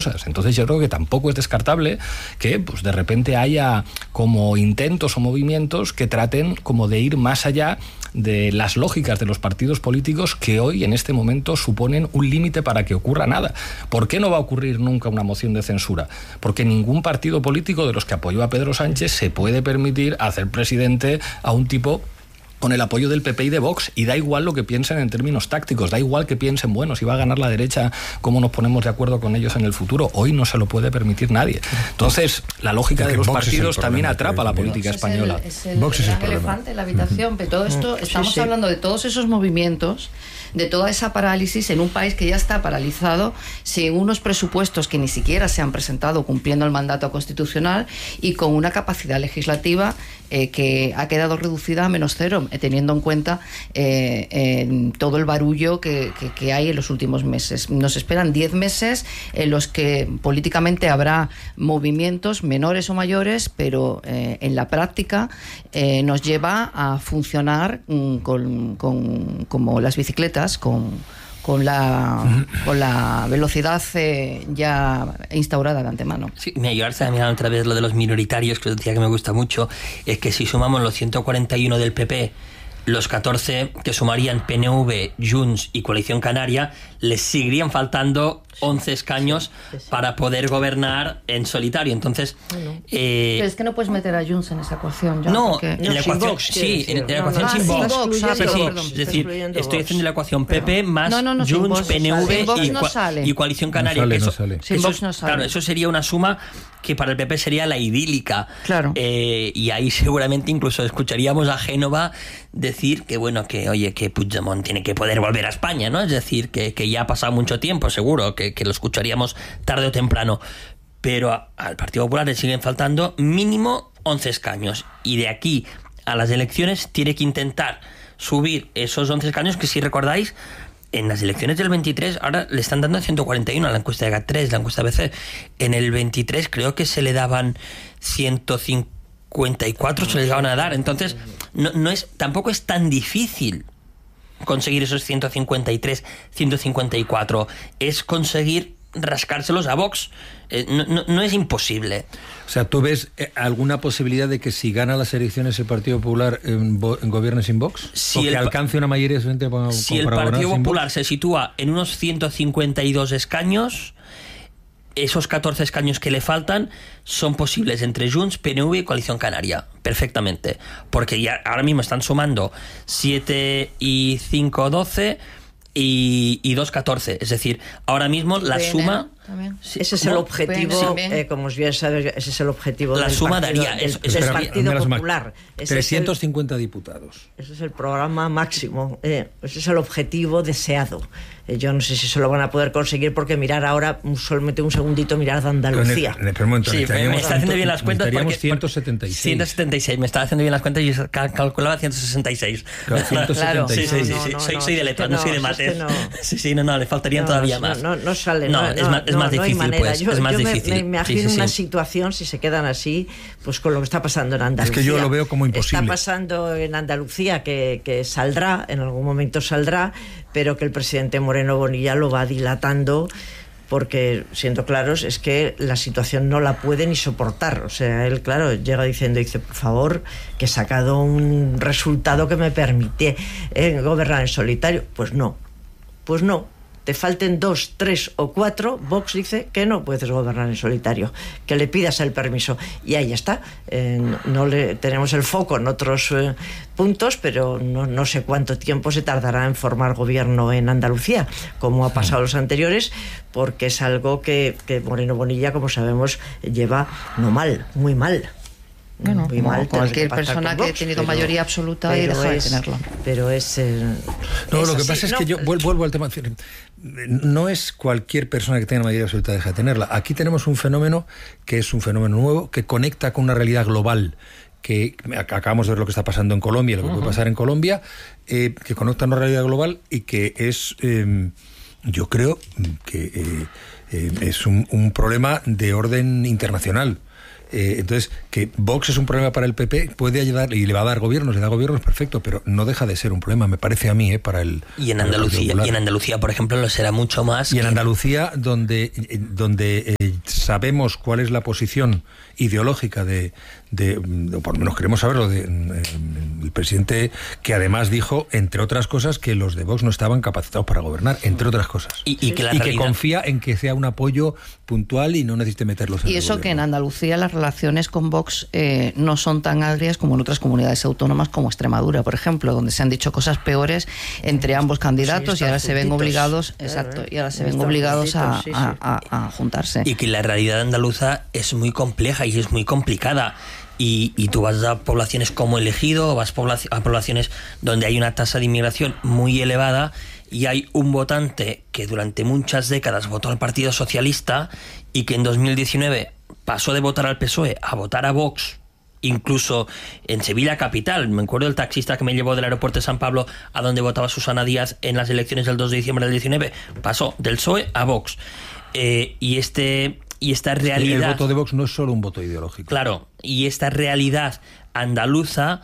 cosas. Entonces yo creo que tampoco es descartable que pues de repente haya como intentos o movimientos que traten como de ir más allá de las lógicas de los partidos políticos que hoy en este momento suponen un límite para que ocurra nada. ¿Por qué no va a ocurrir nunca una moción de censura? Porque ningún partido político de los que apoyó a Pedro Sánchez se puede permitir hacer presidente a un tipo con el apoyo del PP y de Vox, y da igual lo que piensen en términos tácticos, da igual que piensen, bueno, si va a ganar la derecha, cómo nos ponemos de acuerdo con ellos en el futuro. Hoy no se lo puede permitir nadie. Entonces, la lógica de los partidos también atrapa a la política española. Vox es el gran elefante en la habitación, pero todo esto, estamos hablando de todos esos movimientos, de toda esa parálisis en un país que ya está paralizado, sin unos presupuestos que ni siquiera se han presentado cumpliendo el mandato constitucional y con una capacidad legislativa que ha quedado reducida a menos cero, teniendo en cuenta todo el barullo que hay en los últimos meses. Nos esperan 10 meses en los que políticamente habrá movimientos menores o mayores, pero en la práctica nos lleva a funcionar como las bicicletas, con la velocidad ya instaurada de antemano. Sí, yo ahora estaba mirando otra vez lo de los minoritarios, que os decía que me gusta mucho, es que si sumamos los 141 del PP, los 14 que sumarían PNV, Junts y Coalición Canaria, les seguirían faltando 11 escaños para poder gobernar en solitario. Entonces, pero es que no puedes meter a Junts en esa ecuación. Ya, no, porque... en la ecuación, Vox, sí, en la ecuación sin Vox. Es decir, estoy haciendo la ecuación PP más Junts, PNV y Coalición Canaria. No sale. Sin Vox no sale. Claro, eso sería una suma que para el PP sería la idílica. Claro. Y ahí seguramente incluso escucharíamos a Génova decir que, bueno, que oye, que Puigdemont tiene que poder volver a España, ¿no? Es decir, que ya ha pasado mucho tiempo, seguro, que lo escucharíamos tarde o temprano. Pero al Partido Popular le siguen faltando mínimo 11 escaños. Y de aquí a las elecciones tiene que intentar subir esos 11 escaños que, si recordáis, en las elecciones del 23 ahora le están dando 141 a la encuesta de GAT3, la encuesta ABC. En el 23 creo que se le daban 154, se le llegaban a dar. Entonces tampoco es tan difícil conseguir esos 153, 154. Es conseguir rascárselos a Vox. No es imposible. O sea, ¿tú ves alguna posibilidad de que si gana las elecciones el Partido Popular gobierne sin Vox? Si ¿O que alcance una mayoría suficiente para si el Partido Popular se sitúa en unos 152 escaños, esos 14 escaños que le faltan son posibles entre Junts, PNV y Coalición Canaria, perfectamente, porque ya ahora mismo están sumando 7 y 5, 12 y 2, 14, es decir, ahora mismo la suma... Sí, ese es el objetivo, como bien sabes, ese es el objetivo la del suma partido, daría del Partido Popular. 350 diputados. Ese es el programa máximo, ese es el objetivo deseado. Yo no sé si se lo van a poder conseguir, porque mirar ahora, solamente un segundito, mirar de Andalucía. Sí, me está haciendo bien las cuentas, porque 176. 176, me estaba haciendo bien las cuentas y calculaba 166. Claro, 176. Sí, soy de letras, no soy de mates. No, le faltarían todavía más. No sale, es más difícil, pues. Yo es más difícil. Me imagino una situación, si se quedan así, pues con lo que está pasando en Andalucía. Es que yo lo veo como imposible. Está pasando en Andalucía que saldrá, en algún momento saldrá, pero que el presidente Moreno Bonilla lo va dilatando, porque, siendo claros, es que la situación no la puede ni soportar. O sea, él, claro, llega dice, por favor, que he sacado un resultado que me permite gobernar en solitario. Pues no, te falten 2, 3 o 4, Vox dice que no puedes gobernar en solitario, que le pidas el permiso. Y ahí está. Tenemos el foco en otros puntos, pero no sé cuánto tiempo se tardará en formar gobierno en Andalucía, como ha pasado los anteriores, porque es algo que Moreno Bonilla, como sabemos, lleva muy mal. Bueno, muy mal, cualquier persona que ha tenido mayoría absoluta y deja de tenerlo. Pero es... No, lo que pasa es que yo vuelvo al tema. No es cualquier persona que tenga mayoría absoluta deja de tenerla. Aquí tenemos un fenómeno que es un fenómeno nuevo, que conecta con una realidad global, que acabamos de ver lo que está pasando en Colombia, lo que puede pasar en Colombia, que conecta una realidad global y que es, yo creo que es un problema de orden internacional. Entonces, que Vox es un problema para el PP, puede ayudar y le va a dar gobiernos, le da gobiernos, perfecto, pero no deja de ser un problema, me parece a mí, para el... Y en Andalucía, por ejemplo, lo será mucho más. Y en Andalucía, donde sabemos cuál es la posición ideológica o por lo menos queremos saberlo, el presidente, que además dijo, entre otras cosas, que los de Vox no estaban capacitados para gobernar, entre otras cosas. Y que confía en que sea un apoyo puntual y no necesite meterlos en el eso gobierno. Que en Andalucía las relaciones con Vox no son tan agrias como en otras comunidades autónomas, como Extremadura, por ejemplo, donde se han dicho cosas peores entre ambos candidatos, y ahora se ven obligados, y ahora se ven obligados a juntarse. Y que la realidad andaluza es muy compleja y es muy complicada. Y tú vas a poblaciones como El Ejido, o vas a poblaciones donde hay una tasa de inmigración muy elevada, y hay un votante que durante muchas décadas votó al Partido Socialista y que en 2019 pasó de votar al PSOE a votar a Vox, incluso en Sevilla capital. Me acuerdo del taxista que me llevó del aeropuerto de San Pablo a donde votaba Susana Díaz en las elecciones del 2 de diciembre del 19, pasó del PSOE a Vox. Y esta realidad... El voto de Vox no es solo un voto ideológico. Claro, y esta realidad andaluza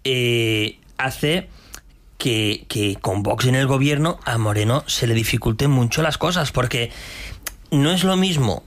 hace que con Vox en el gobierno a Moreno se le dificulten mucho las cosas, porque no es lo mismo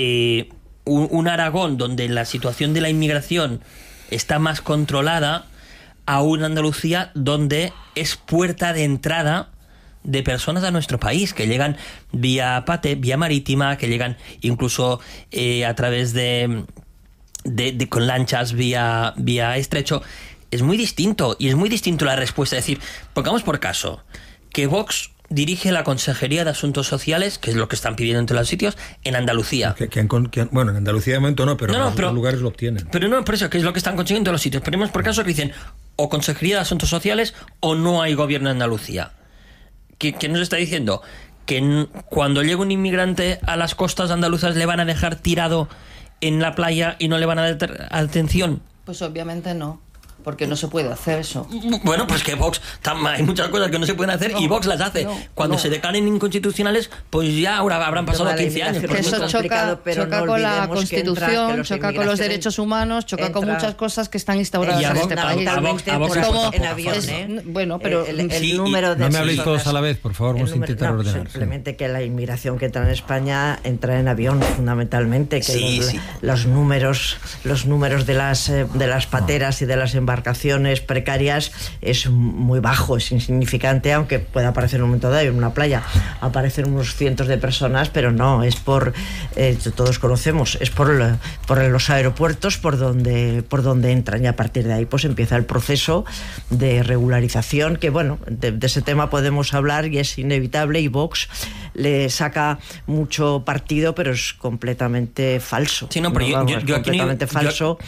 un Aragón donde la situación de la inmigración está más controlada a una Andalucía donde es puerta de entrada de personas a nuestro país, que llegan vía vía marítima, que llegan incluso a través de con lanchas vía estrecho. Es muy distinto, y es muy distinto la respuesta. Es decir, pongamos por caso que Vox dirige la Consejería de Asuntos Sociales, que es lo que están pidiendo en todos los sitios, en Andalucía. Bueno, en Andalucía de momento no, pero en otros lugares lo obtienen. Pero no, por eso, que es lo que están consiguiendo en todos los sitios. Ponemos por caso que dicen o Consejería de Asuntos Sociales o no hay gobierno en Andalucía. ¿Qué nos está diciendo? Que cuando llegue un inmigrante a las costas andaluzas le van a dejar tirado en la playa y no le van a dar atención. Pues obviamente no, porque no se puede hacer eso. Bueno, pues que Vox, hay muchas cosas que no se pueden hacer y Vox las hace. Cuando se declaren inconstitucionales, pues ya ahora habrán pasado 15 años. Eso choca con la Constitución, choca con los derechos humanos, choca con muchas cosas que están instauradas en este país. En avión, bueno, pero el número de... No me habléis todos a la vez, por favor, vamos a intentar ordenar. Simplemente que la inmigración que entra en España entra en avión, fundamentalmente, que los números de las pateras y de las embarcaciones precarias es muy bajo, es insignificante, aunque pueda aparecer en un momento dado en una playa aparecen unos cientos de personas, pero no, es por todos conocemos, es por los aeropuertos por donde entran, y a partir de ahí pues empieza el proceso de regularización, que bueno, de ese tema podemos hablar y es inevitable, y Vox le saca mucho partido, pero es completamente falso. Sí, no, pero es completamente falso.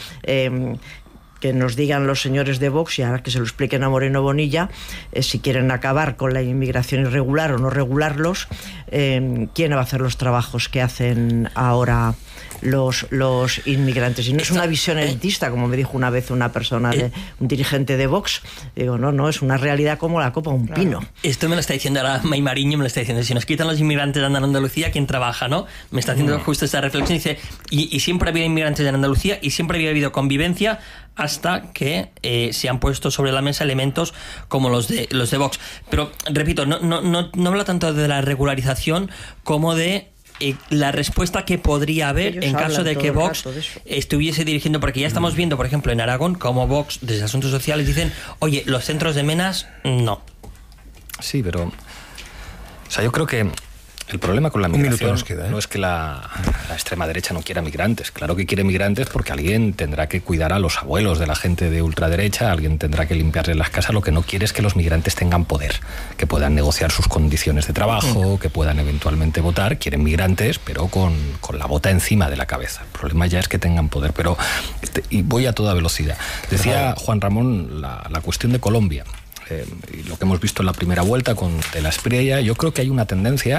Que nos digan los señores de Vox, y ahora que se lo expliquen a Moreno Bonilla, si quieren acabar con la inmigración irregular o no regularlos, ¿quién va a hacer los trabajos que hacen ahora los inmigrantes? Y no es una visión elitista, como me dijo una vez una persona, un dirigente de Vox. Digo, no, es una realidad como la copa un pino. Esto me lo está diciendo ahora May Mariño, me lo está diciendo, si nos quitan los inmigrantes de Andalucía, ¿quién trabaja, no? Me está haciendo justo esta reflexión, dice, y siempre ha habido inmigrantes en Andalucía, y siempre había habido convivencia, hasta que se han puesto sobre la mesa elementos como los de Vox. Pero, repito, no habla tanto de la regularización como de la respuesta que podría haber en caso de que Vox estuviese dirigiendo, porque ya estamos viendo, por ejemplo, en Aragón, como Vox, desde Asuntos Sociales, dicen, oye, los centros de menas, no. Sí, pero... O sea, yo creo que el problema con la migración no es que la extrema derecha no quiera migrantes. Claro que quiere migrantes porque alguien tendrá que cuidar a los abuelos de la gente de ultraderecha, alguien tendrá que limpiarles las casas. Lo que no quiere es que los migrantes tengan poder, que puedan negociar sus condiciones de trabajo, que puedan eventualmente votar. Quieren migrantes, pero con la bota encima de la cabeza. El problema ya es que tengan poder. Pero y voy a toda velocidad. Decía Juan Ramón la cuestión de Colombia. Y lo que hemos visto en la primera vuelta con De la Espriella, yo creo que hay una tendencia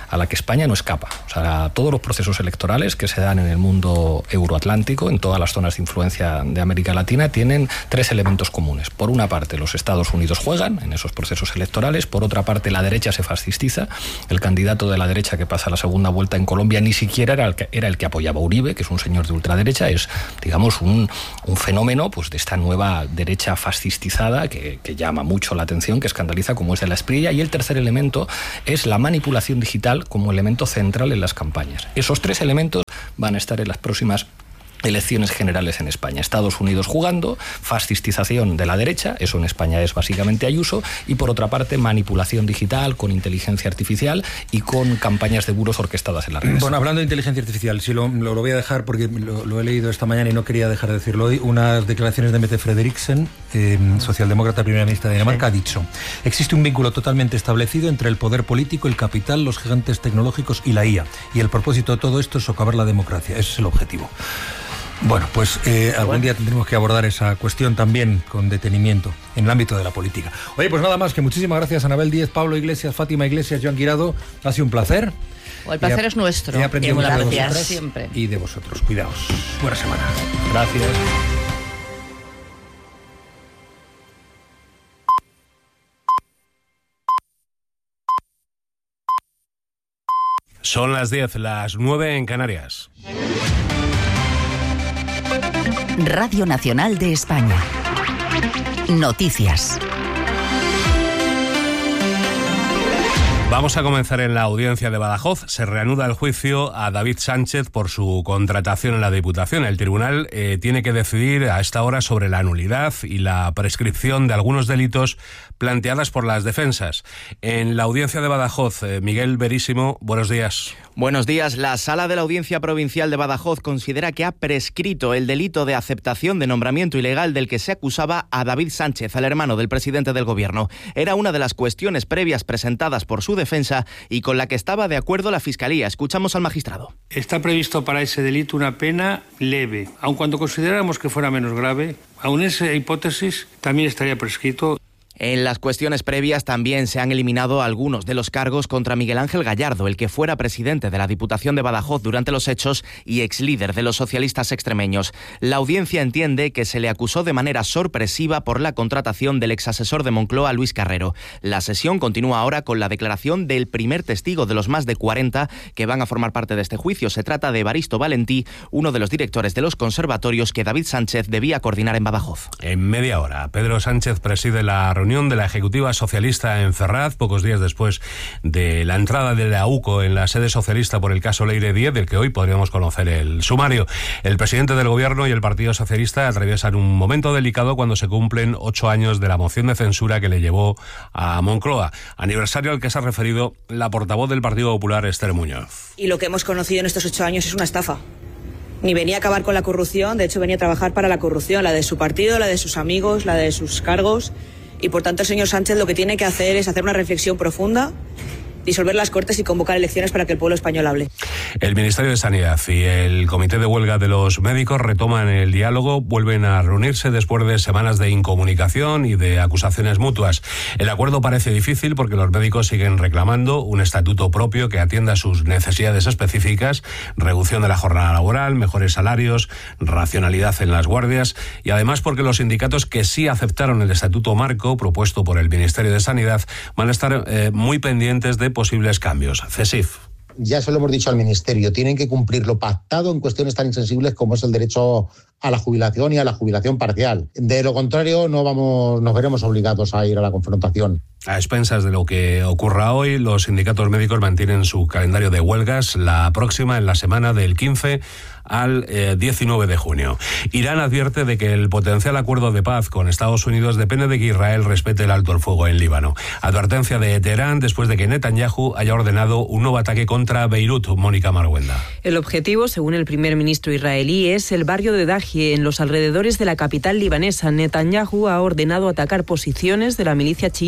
a la que España no escapa. O sea, todos los procesos electorales que se dan en el mundo euroatlántico, en todas las zonas de influencia de América Latina, tienen 3 elementos comunes. Por una parte, los Estados Unidos juegan en esos procesos electorales. Por otra parte, la derecha se fascistiza. El candidato de la derecha que pasa a la segunda vuelta en Colombia ni siquiera era el que apoyaba a Uribe, que es un señor de ultraderecha. Es, digamos, un fenómeno pues de esta nueva derecha fascistizada que llama mucho la atención, que escandaliza, como es de la Espriella. Y el tercer elemento es la manipulación digital como elemento central en las campañas. Esos 3 elementos van a estar en las próximas elecciones generales en España. Estados Unidos jugando, fascistización de la derecha, eso en España es básicamente Ayuso, y por otra parte manipulación digital con inteligencia artificial y con campañas de bulos orquestadas en las redes. Bueno, hablando de inteligencia artificial, sí lo voy a dejar porque lo he leído esta mañana y no quería dejar de decirlo hoy, unas declaraciones de Mette Frederiksen, socialdemócrata, primera ministra de Dinamarca, ha dicho: existe un vínculo totalmente establecido entre el poder político, el capital, los gigantes tecnológicos y la IA, y el propósito de todo esto es socavar la democracia. Ese es el objetivo. Bueno, pues algún día tendremos que abordar esa cuestión también con detenimiento en el ámbito de la política. Oye, pues nada más, que muchísimas gracias, Anabel Díez, Pablo Iglesias, Fátima Iglesias, Joan Guirado. Ha sido un placer. El placer es nuestro. He aprendido mucho de vosotras siempre. Y de vosotros. Cuidaos. Buena semana. Gracias. Son las 10, las 9 en Canarias. Radio Nacional de España. Noticias. Vamos a comenzar en la audiencia de Badajoz. Se reanuda el juicio a David Sánchez por su contratación en la Diputación. El tribunal tiene que decidir a esta hora sobre la nulidad y la prescripción de algunos delitos planteadas por las defensas. En la audiencia de Badajoz, Miguel Verísimo, buenos días. Buenos días. La Sala de la Audiencia Provincial de Badajoz considera que ha prescrito el delito de aceptación de nombramiento ilegal del que se acusaba a David Sánchez, el hermano del presidente del Gobierno. Era una de las cuestiones previas presentadas por su defensa y con la que estaba de acuerdo la Fiscalía. Escuchamos al magistrado. Está previsto para ese delito una pena leve, aun cuando consideráramos que fuera menos grave, aun esa hipótesis también estaría prescrito. En las cuestiones previas también se han eliminado algunos de los cargos contra Miguel Ángel Gallardo, el que fuera presidente de la Diputación de Badajoz durante los hechos y exlíder de los socialistas extremeños. La audiencia entiende que se le acusó de manera sorpresiva por la contratación del exasesor de Moncloa, Luis Carrero. La sesión continúa ahora con la declaración del primer testigo de los más de 40 que van a formar parte de este juicio. Se trata de Evaristo Valentí, uno de los directores de los conservatorios que David Sánchez debía coordinar en Badajoz. En media hora, Pedro Sánchez preside la reunión de la Ejecutiva Socialista en Ferraz, pocos días después de la entrada de la UCO en la sede socialista por el caso Leire Díez, del que hoy podríamos conocer el sumario. El presidente del Gobierno y el Partido Socialista atraviesan un momento delicado cuando se cumplen 8 años de la moción de censura que le llevó a Moncloa, aniversario al que se ha referido la portavoz del Partido Popular, Esther Muñoz. Y lo que hemos conocido en estos 8 años es una estafa. Ni venía a acabar con la corrupción, de hecho venía a trabajar para la corrupción, la de su partido, la de sus amigos, la de sus cargos. Y por tanto el señor Sánchez lo que tiene que hacer es hacer una reflexión profunda, disolver las Cortes y convocar elecciones para que el pueblo español hable. El Ministerio de Sanidad y el Comité de Huelga de los Médicos retoman el diálogo, vuelven a reunirse después de semanas de incomunicación y de acusaciones mutuas. El acuerdo parece difícil porque los médicos siguen reclamando un estatuto propio que atienda sus necesidades específicas, reducción de la jornada laboral, mejores salarios, racionalidad en las guardias y además porque los sindicatos que sí aceptaron el estatuto marco propuesto por el Ministerio de Sanidad van a estar muy pendientes de posibles cambios. CESIF. Ya se lo hemos dicho al Ministerio, tienen que cumplir lo pactado en cuestiones tan insensibles como es el derecho a la jubilación y a la jubilación parcial. De lo contrario, nos veremos obligados a ir a la confrontación. A expensas de lo que ocurra hoy, los sindicatos médicos mantienen su calendario de huelgas, la próxima en la semana del 15 al 19 de junio. Irán advierte de que el potencial acuerdo de paz con Estados Unidos depende de que Israel respete el alto el fuego en Líbano. Advertencia de Teherán después de que Netanyahu haya ordenado un nuevo ataque contra Beirut. Mónica Marguenda. El objetivo, según el primer ministro israelí, es el barrio de Dahie, en los alrededores de la capital libanesa. Netanyahu ha ordenado atacar posiciones de la milicia chií Hezbollah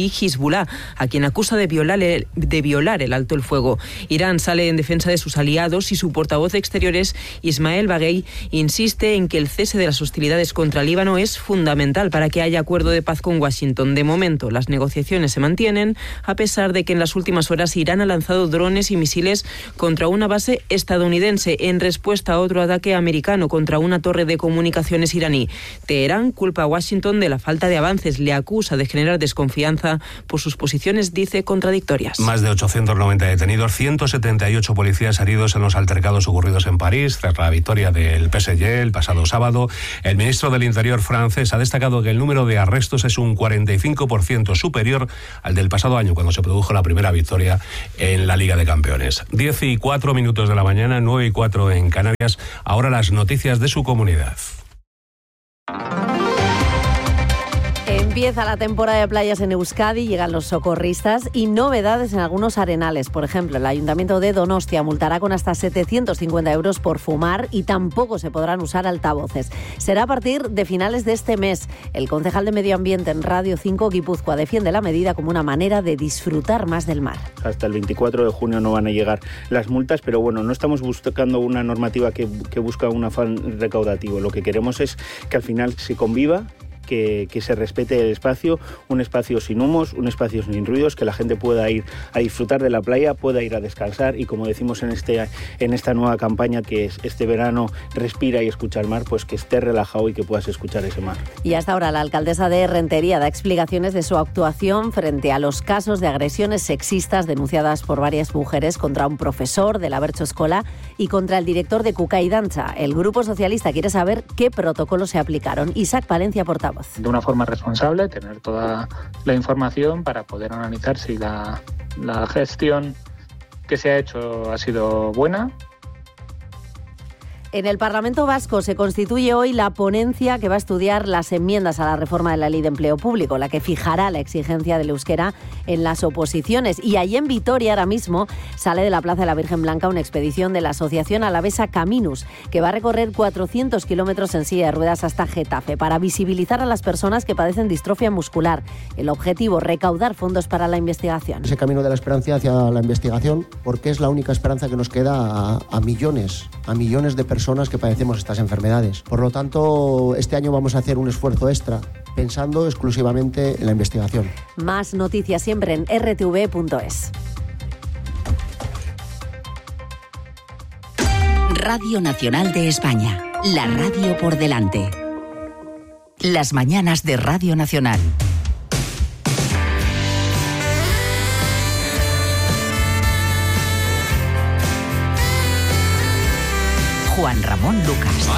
Hezbollah, a quien acusa de violar el alto el fuego. Irán sale en defensa de sus aliados y su portavoz de Exteriores, Ismael Baghei, insiste en que el cese de las hostilidades contra Líbano es fundamental para que haya acuerdo de paz con Washington. De momento, las negociaciones se mantienen, a pesar de que en las últimas horas Irán ha lanzado drones y misiles contra una base estadounidense en respuesta a otro ataque americano contra una torre de comunicaciones iraní. Teherán culpa a Washington de la falta de avances, le acusa de generar desconfianza por sus posiciones, dice, contradictorias. Más de 890 detenidos, 178 policías heridos en los altercados ocurridos en París tras la victoria del PSG el pasado sábado. El ministro del Interior francés ha destacado que el número de arrestos es un 45% superior al del pasado año, cuando se produjo la primera victoria en la Liga de Campeones. 10:04 de la mañana, 9:04 en Canarias. Ahora las noticias de su comunidad. Empieza la temporada de playas en Euskadi, llegan los socorristas y novedades en algunos arenales. Por ejemplo, el Ayuntamiento de Donostia multará con hasta 750 euros por fumar y tampoco se podrán usar altavoces. Será a partir de finales de este mes. El concejal de Medio Ambiente en Radio 5 Guipúzcoa defiende la medida como una manera de disfrutar más del mar. Hasta el 24 de junio no van a llegar las multas, pero bueno, no estamos buscando una normativa que busca un afán recaudativo. Lo que queremos es que al final se conviva, que se respete el espacio, un espacio sin humos, un espacio sin ruidos, que la gente pueda ir a disfrutar de la playa, pueda ir a descansar y, como decimos en esta nueva campaña, que es este verano respira y escucha el mar, pues que estés relajado y que puedas escuchar ese mar. Y hasta ahora la alcaldesa de Rentería da explicaciones de su actuación frente a los casos de agresiones sexistas denunciadas por varias mujeres contra un profesor de la Bertso Escola y contra el director de Cucay Danza. El Grupo Socialista quiere saber qué protocolos se aplicaron. Isaac Palencia, portavoz. De una forma responsable, tener toda la información para poder analizar si la gestión que se ha hecho ha sido buena. En el Parlamento Vasco se constituye hoy la ponencia que va a estudiar las enmiendas a la reforma de la Ley de Empleo Público, la que fijará la exigencia del euskera en las oposiciones. Y allí en Vitoria ahora mismo sale de la Plaza de la Virgen Blanca una expedición de la Asociación Alavesa Caminus, que va a recorrer 400 kilómetros en silla de ruedas hasta Getafe para visibilizar a las personas que padecen distrofia muscular. El objetivo, recaudar fondos para la investigación. Ese camino de la esperanza hacia la investigación, porque es la única esperanza que nos queda a millones de personas que padecemos estas enfermedades. Por lo tanto, este año vamos a hacer un esfuerzo extra pensando exclusivamente en la investigación. Más noticias siempre en rtv.es. Radio Nacional de España, la radio por delante. Las mañanas de Radio Nacional. Juan Ramón Lucas.